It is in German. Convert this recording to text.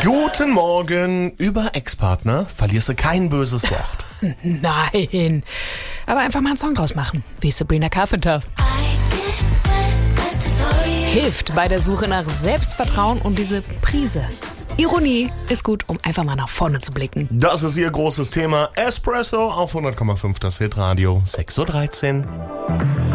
Guten Morgen. Über Ex-Partner verlierst du kein böses Wort. Nein, aber einfach mal einen Song draus machen, wie Sabrina Carpenter. Hilft bei der Suche nach Selbstvertrauen und diese Prise. Ironie ist gut, um einfach mal nach vorne zu blicken. Das ist ihr großes Thema. Espresso auf 100,5 das Hitradio, 6:13 Uhr.